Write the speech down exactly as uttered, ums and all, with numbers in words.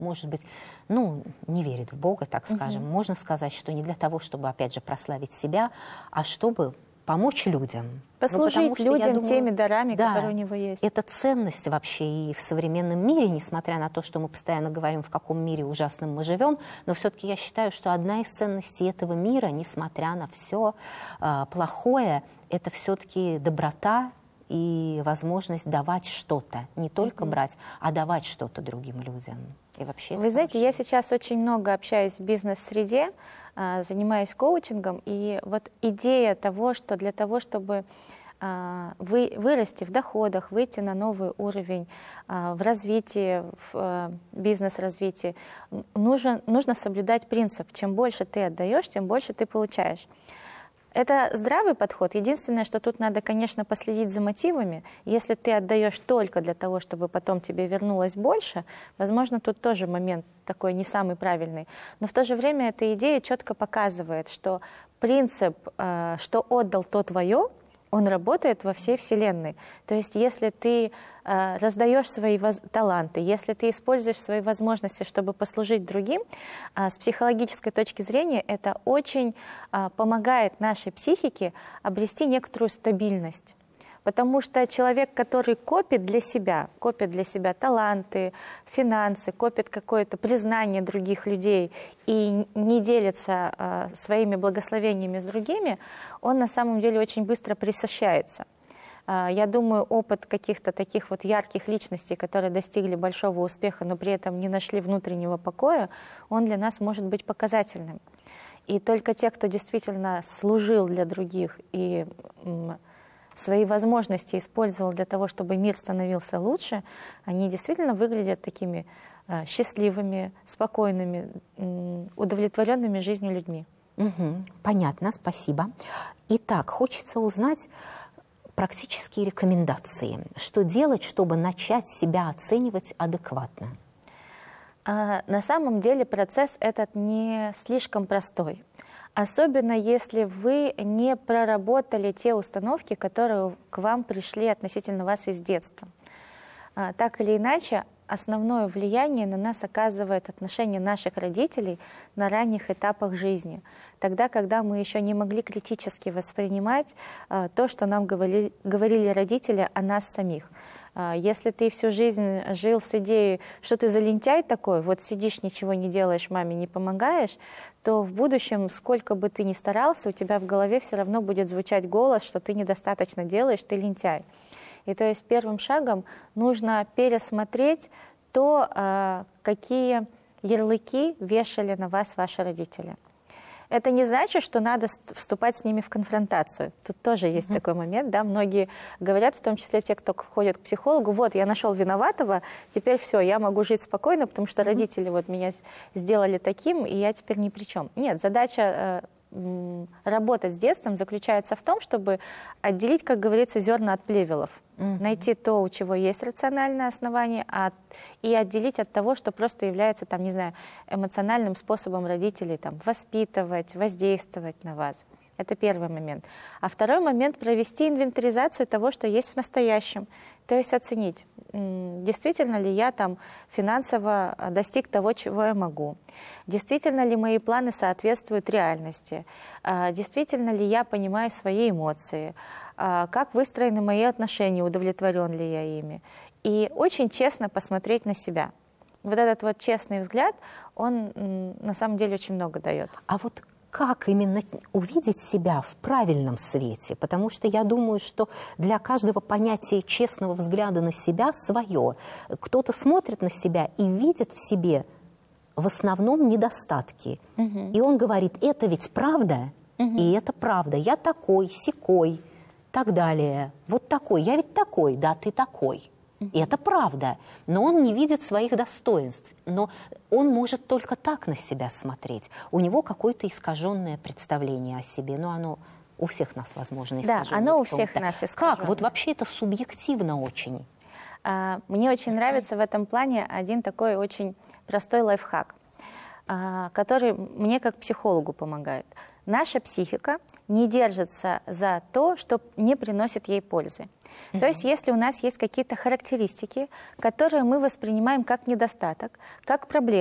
может быть, ну, не верит в Бога, так скажем. Угу. Можно сказать, что не для того, чтобы, опять же, прославить себя, а чтобы помочь людям. Послужить ну, людям думаю, теми дарами, да, которые у него есть. Это ценность вообще и в современном мире, несмотря на то, что мы постоянно говорим, в каком мире ужасном мы живем, но все-таки я считаю, что одна из ценностей этого мира, несмотря на все э, плохое, это все-таки доброта и возможность давать что-то. Не только mm-hmm. брать, а давать что-то другим людям. И вообще Вы знаете, хорошо. Я сейчас очень много общаюсь в бизнес-среде, занимаюсь коучингом, и вот идея того, что для того, чтобы вы, вырасти в доходах, выйти на новый уровень в развитии, в бизнес-развитии, нужно, нужно соблюдать принцип: чем больше ты отдаешь, тем больше ты получаешь. Это здравый подход. Единственное, что тут надо, конечно, последить за мотивами. Если ты отдаешь только для того, чтобы потом тебе вернулось больше, возможно, тут тоже момент такой не самый правильный. Но в то же время эта идея четко показывает, что принцип, что отдал, то твое, он работает во всей Вселенной. То есть если ты э, раздаешь свои воз... таланты, если ты используешь свои возможности, чтобы послужить другим, э, с психологической точки зрения это очень э, помогает нашей психике обрести некоторую стабильность. Потому что человек, который копит для себя, копит для себя таланты, финансы, копит какое-то признание других людей и не делится э, своими благословениями с другими, он на самом деле очень быстро присыщается. Э, я думаю, опыт каких-то таких вот ярких личностей, которые достигли большого успеха, но при этом не нашли внутреннего покоя, он для нас может быть показательным. И только те, кто действительно служил для других и свои возможности использовал для того, чтобы мир становился лучше, они действительно выглядят такими э, счастливыми, спокойными, э, удовлетворенными жизнью людьми. Угу, понятно, спасибо. Итак, хочется узнать практические рекомендации. Что делать, чтобы начать себя оценивать адекватно? А, на самом деле процесс этот не слишком простой. Особенно если вы не проработали те установки, которые к вам пришли относительно вас из детства. Так или иначе, основное влияние на нас оказывает отношение наших родителей на ранних этапах жизни. Тогда, когда мы еще не могли критически воспринимать то, что нам говорили, говорили родители о нас самих. Если ты всю жизнь жил с идеей, что ты за лентяй такой, вот сидишь, ничего не делаешь, маме не помогаешь, то в будущем, сколько бы ты ни старался, у тебя в голове все равно будет звучать голос, что ты недостаточно делаешь, ты лентяй. И то есть первым шагом нужно пересмотреть то, какие ярлыки вешали на вас ваши родители. Это не значит, что надо вступать с ними в конфронтацию. Тут тоже есть mm-hmm. такой момент, да, многие говорят, в том числе те, кто ходит к психологу, вот, я нашел виноватого, теперь все, я могу жить спокойно, потому что mm-hmm. родители вот меня сделали таким, и я теперь ни при чем. Нет, задача э, работать с детством заключается в том, чтобы отделить, как говорится, зерна от плевелов. Mm-hmm. Найти то, у чего есть рациональное основание, от, и отделить от того, что просто является, там, не знаю, эмоциональным способом родителей там, воспитывать, воздействовать на вас. Это первый момент. А второй момент — провести инвентаризацию того, что есть в настоящем. То есть оценить, действительно ли я там финансово достиг того, чего я могу. Действительно ли мои планы соответствуют реальности. Действительно ли я понимаю свои эмоции. Как выстроены мои отношения, удовлетворен ли я ими. И очень честно посмотреть на себя. Вот этот вот честный взгляд, он на самом деле очень много дает. А вот как именно увидеть себя в правильном свете? Потому что я думаю, что для каждого понятие честного взгляда на себя свое. Кто-то смотрит на себя и видит в себе в основном недостатки. Угу. И он говорит, это ведь правда, угу. и это правда. Я такой, сякой, так далее. Вот такой, я ведь такой, да, ты такой. И это правда. Но он не видит своих достоинств. Но он может только так на себя смотреть. У него какое-то искаженное представление о себе. Но оно у всех нас, возможно, искаженное. Да, оно у всех нас искаженное. Как? Вот вообще это субъективно очень. А, мне очень нравится в этом плане один такой очень простой лайфхак, а, который мне как психологу помогает. Наша психика не держится за то, что не приносит ей пользы. Mm-hmm. То есть если у нас есть какие-то характеристики, которые мы воспринимаем как недостаток, как проблему,